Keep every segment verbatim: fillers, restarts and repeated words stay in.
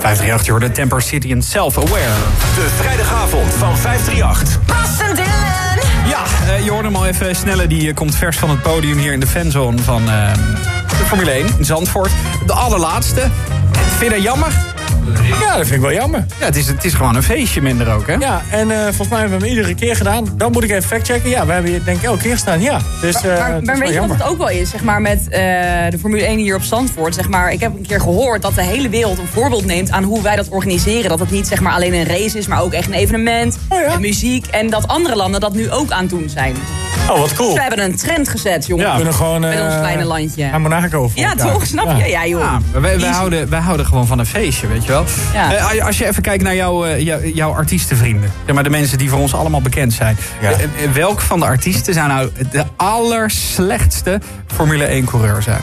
vijfhonderdachttien hoorde Temper City en Self-Aware. De vrijdagavond van vijfhonderdachttien. Ja, uh, je hoorde hem al even sneller. Die uh, komt vers van het podium hier in de fanzone van uh, de Formule één in Zandvoort. De allerlaatste. Vind je dat jammer? Ja, dat vind ik wel jammer. Ja, het is, het is gewoon een feestje minder ook, hè? Ja, en uh, volgens mij hebben we hem iedere keer gedaan. Dan moet ik even factchecken. Ja, we hebben hier denk ik elke keer gestaan. Ja, dus uh, maar, maar, maar weet je wat het ook wel is, zeg maar, met uh, de Formule één hier op Zandvoort? Zeg maar, ik heb een keer gehoord dat de hele wereld een voorbeeld neemt aan hoe wij dat organiseren. Dat het niet zeg maar alleen een race is, maar ook echt een evenement. Oh ja? En muziek. En dat andere landen dat nu ook aan het doen zijn. Oh, wat cool. Dus we hebben een trend gezet, jongen. Ja, we kunnen gewoon uh, met ons kleine landje. Aan Monaco. Ja, toch? Snap je? Ja, ja joh. Ja, wij, wij, houden, wij houden gewoon van een feestje, weet je wel. Ja. Uh, als je even kijkt naar jouw, uh, jou, jouw artiestenvrienden. Zeg maar de mensen die voor ons allemaal bekend zijn. Ja. Uh, uh, welk van de artiesten zou nou de allerslechtste Formule één coureur zijn?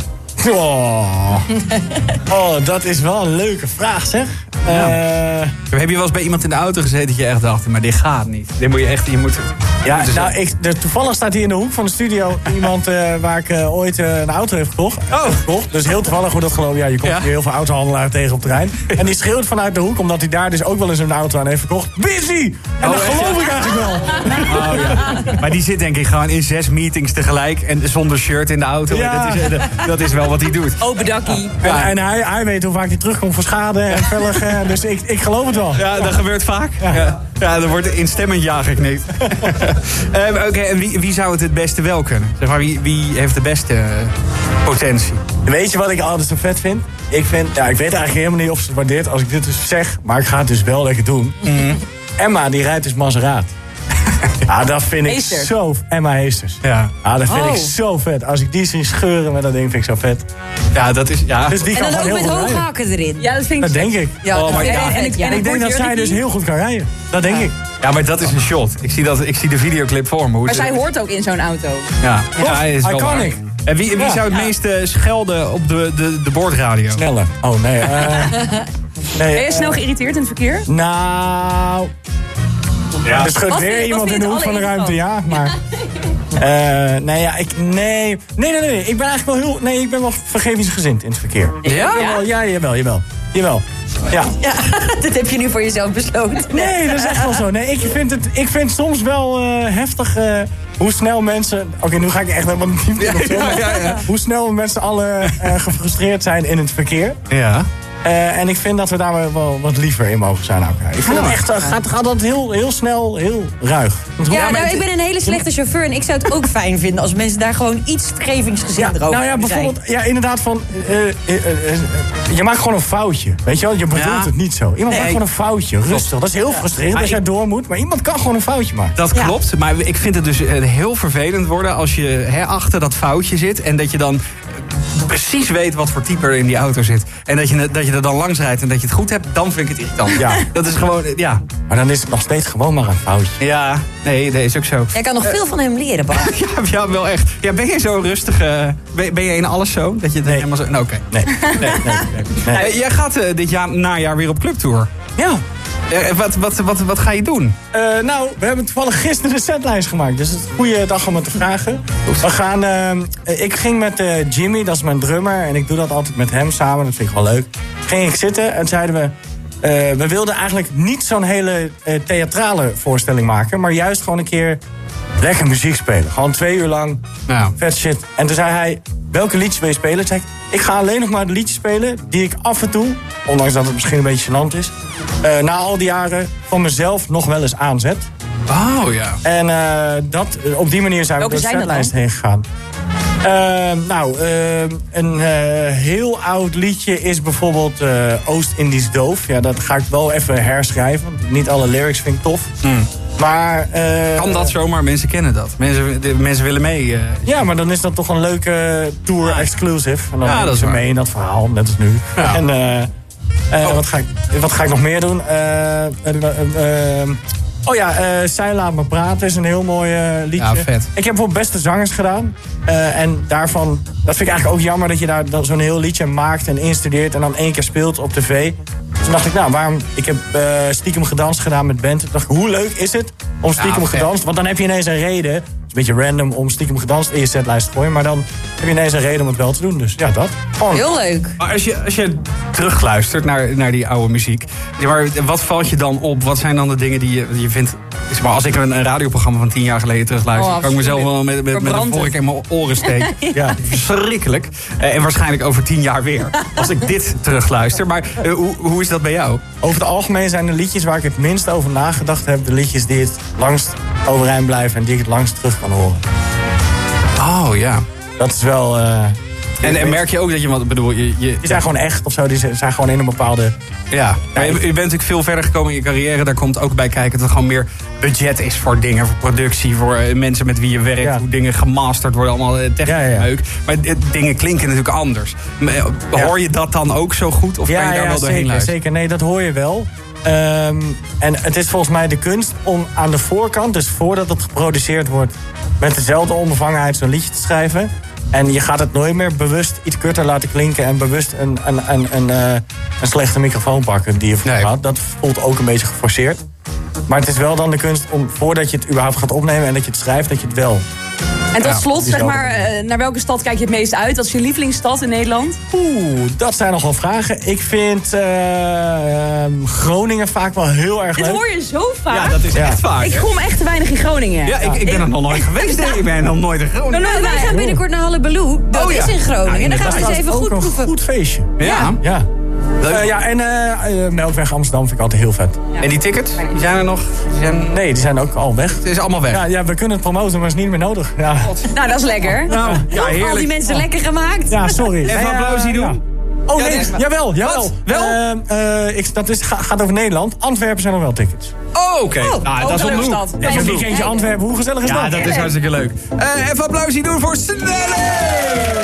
Oh. oh, dat is wel een leuke vraag, zeg. Ja. Uh, Heb je wel eens bij iemand in de auto gezeten dat je echt dacht, maar dit gaat niet. Dit moet je echt, je moet... Ja, nou, ik, de, toevallig staat hier in de hoek van de studio iemand uh, waar ik uh, ooit uh, een auto heb gekocht. Oh. gekocht. Dus heel toevallig hoe dat geloof. Ja, je komt Ja. hier heel veel autohandelaren tegen op het terrein. En die schreeuwt vanuit de hoek, omdat hij daar dus ook wel eens een auto aan heeft verkocht. Busy! En Oh, dat echt? geloof ik eigenlijk wel. Oh, ja. Maar die zit denk ik gewoon in zes meetings tegelijk en zonder shirt in de auto. Ja. Dat, is, dat is wel wat hij doet. Open dakkie. Ja, en hij, hij weet hoe vaak hij terugkomt voor schade en velgen. Dus ik, ik geloof het wel. Ja, dat gebeurt vaak. Ja, ja. ja er wordt instemmend ja geknikt. um, Oké, okay, en wie, wie zou het het beste wel kunnen? Zeg maar, wie, wie heeft de beste uh, potentie? Weet je wat ik altijd zo vet vind? Ik vind, ja, ik weet eigenlijk helemaal niet of ze het waardeert als ik dit dus zeg. Maar ik ga het dus wel lekker doen. Mm-hmm. Emma, die rijdt dus Maserati. Ja, dat vind ik Heester. zo... Emma Heesters. Ja. Ja, dat vind Oh. ik zo vet. Als ik die zie scheuren met dat ding, vind ik zo vet. Ja, dat is... Ja. Dus die En kan dan gewoon ook heel met goed hoge rijden. hakken erin. Ja, dat vind ik... Dat denk ik. Ja, Oh, maar en, ja. en, en, ik, En en ik denk dat zij dus heel goed kan rijden. Dat denk ik. ja, maar dat is een shot. Ik zie, dat, ik zie de videoclip voor me. Hoe Maar ze- zij hoort ook in zo'n auto. Ja, ja hij is wel Iconic. waar. En wie, wie Ja. zou het meest uh, schelden op de, de, de boordradio? Sneller. Oh, nee. Uh, nee Ben je snel uh, geïrriteerd in het verkeer? Nou... Ja. Er schudt Wat weer vind- iemand wat in de vind hoek je van de het ruimte, ja. Maar... Uh, nee, ja, ik... Nee. Nee, nee, nee. Ik ben eigenlijk wel heel... Nee, ik ben wel vergevingsgezind in het verkeer. Ja? Jawel, ja, jawel, jawel. Jawel. Ja. Ja, dat heb je nu voor jezelf besloten. Nee, dat is echt wel zo. Nee, ik vind het ik vind soms wel uh, heftig uh, hoe snel mensen... Oké, okay, nu ga ik echt helemaal niet Ja, op ja, ja, ja. Hoe snel mensen alle uh, gefrustreerd zijn in het verkeer. Ja. Uh, en ik vind dat we daar wel wat liever in mogen zijn. Ook. Ik vind Ja. het echt, uh, gaat, gaat dat heel, heel snel, heel ruig. Ja, nou, ik ben een hele slechte chauffeur en ik zou het ook fijn vinden als mensen daar gewoon iets vergevingsgezinder Ja, over nou ja, zijn. bijvoorbeeld, ja, inderdaad van, uh, uh, uh, uh, je maakt gewoon een foutje, weet je wel? Je bedoelt Ja. het niet zo. Iemand Nee. maakt gewoon een foutje, rustig. Dat is heel frustrerend Maar als jij ik- door moet, maar iemand kan gewoon een foutje maken. Dat Ja. klopt, maar ik vind het dus uh, heel vervelend worden als je hè, achter dat foutje zit en dat je dan uh, precies weet wat voor type er in die auto zit. En dat je, dat je er dan langs rijdt en dat je het goed hebt, dan vind ik het irritant. Ja. Dat is gewoon, uh, ja. Maar dan is het nog steeds gewoon maar een foutje. Ja, nee, dat is ook zo. Jij kan nog veel van hem leren, Bart. Ja, ja, wel echt. Ja, ben je zo rustig? Uh, ben, ben je in alles zo? Dat je het Nee. helemaal zo... Nou, oké. Nee, nee, nee. nee. Uh, jij gaat uh, dit jaar, najaar weer op clubtour. Ja. Uh, wat, wat, wat, wat ga je doen? Uh, nou, we hebben toevallig gisteren de setlijst gemaakt. Dus het is een goede dag om het te vragen. We gaan, uh, ik ging met uh, Jimmy, dat is mijn drummer. En ik doe dat altijd met hem samen, dat vind ik wel leuk. Ging ik zitten en zeiden we... Uh, we wilden eigenlijk niet zo'n hele uh, theatrale voorstelling maken. Maar juist gewoon een keer lekker muziek spelen. Gewoon twee uur lang, Nou. vet shit. En toen zei hij, welke liedjes wil je spelen? Toen zei ik, ik ga alleen nog maar de liedjes spelen die ik af en toe... ondanks dat het misschien een beetje gênant is... Uh, na al die jaren van mezelf nog wel eens aanzet. Oh, ja. En uh, dat, op die manier zijn Welke we door de zijn dat setlijst dan? heen gegaan. Uh, nou, uh, een uh, heel oud liedje is bijvoorbeeld uh, Oost-Indisch Doof. Ja, dat ga ik wel even herschrijven. Want niet alle lyrics vind ik tof. Mm. Maar... Uh, Kan dat zomaar? Mensen kennen dat. Mensen, de, mensen willen mee. Uh, Ja, maar dan is dat toch een leuke tour-exclusive. En dan Ja, ja, dat is ze waar. mee in dat verhaal, net als nu. Ja. En uh, uh, Oh. wat, ga ik, wat ga ik nog meer doen? Uh, uh, uh, uh, oh ja, uh, Zij Laat Me Praten is een heel mooi uh, liedje. Ja, vet. Ik heb voor Beste Zangers gedaan. Uh, en daarvan, dat vind ik eigenlijk ook jammer dat je daar dan zo'n heel liedje maakt en instudeert en dan één keer speelt op tv. Toen dacht ik, nou, waarom... Ik heb uh, stiekem gedanst gedaan met band. Toen dacht ik, hoe leuk is het om stiekem Ja, vet. gedanst? Want dan heb je ineens een reden een beetje random om stiekem gedanst in je setlijst te gooien. Maar dan heb je ineens een reden om het wel te doen. Dus ja, dat. Gewoon. Heel leuk. Maar als je, als je terugluistert naar, naar die oude muziek, zeg maar, wat valt je dan op? Wat zijn dan de dingen die je, die je vindt? Zeg maar, als ik een, een radioprogramma van tien jaar geleden terugluister, Oh, kan ik mezelf wel met, met, met een vork in mijn oren steken. Ja. Verschrikkelijk. Uh, en waarschijnlijk over tien jaar weer. Als ik dit terugluister. Maar uh, hoe, hoe is dat bij jou? Over het algemeen zijn de liedjes waar ik het minst over nagedacht heb, de liedjes die het langst overeind blijven en die ik het langst terug kan horen. Oh ja. Dat is wel. Uh, En, en merk je ook dat je, wat bedoel je... je die zijn gewoon echt of zo, die zijn gewoon in een bepaalde. Ja, maar je, je bent natuurlijk veel verder gekomen in je carrière. Daar komt ook bij kijken dat er gewoon meer budget is voor dingen, voor productie, voor uh, mensen met wie je werkt, Ja. hoe dingen gemasterd worden, allemaal uh, technisch Ja, ja, ja. leuk. Maar uh, dingen klinken natuurlijk anders. Maar, uh, Ja. Hoor je dat dan ook zo goed? Of kan je daar wel doorheen zeker, luisteren? zeker. Nee, dat hoor je wel. Um, en het is volgens mij de kunst om aan de voorkant, dus voordat het geproduceerd wordt, met dezelfde onbevangenheid zo'n liedje te schrijven. En je gaat het nooit meer bewust iets kutter laten klinken en bewust een, een, een, een, uh, een slechte microfoon pakken die je voor Nee. had. Dat voelt ook een beetje geforceerd. Maar het is wel dan de kunst om, voordat je het überhaupt gaat opnemen en dat je het schrijft, dat je het wel. En tot Ja, slot, die zeg zelf- maar, eh, naar welke stad kijk je het meest uit? Wat is je lievelingsstad in Nederland? Oeh, dat zijn nogal vragen. Ik vind uh, uh, Groningen vaak wel heel erg Dit leuk. hoor je zo vaak. Ja, dat is Ja. echt vaak. Ik hè? kom echt te weinig in Groningen. Ja, ik, ik ben er nog nooit geweest. Nee, ik ben nog nooit in Groningen. Nou, Wij gaan binnenkort naar Hallebeloe. Dat Oh, ja. is in Groningen. Dan gaan we eens Dat is even ook goed een proeven. goed feestje. Ja. Ja. Leuk. Uh, ja, en uh, uh, Melkweg Amsterdam vind ik altijd heel vet. En die tickets, die zijn er nog? Die zijn... Nee, die zijn ook al weg. Het is allemaal weg. Ja, ja, we kunnen het promoten, maar het is niet meer nodig. Ja, Nou, dat is lekker. Nou, ja, Al die heerlijk. mensen lekker gemaakt. ja sorry. Even Nee, een uh, applausje doen. ja. Oh Ja, nee, dit is- jawel, jawel. Wat? Wel? Uh, uh, ik, dat is, ga- gaat over Nederland. Antwerpen zijn nog wel tickets. Oh, oké. Oh, nou, ook dat is een leuke opnieuw. stad. Dat is Even een opnieuw. weekendje Antwerpen, hoe gezellig is Ja, dat? dat is hartstikke leuk. Uh, even applausje doen voor Snelle!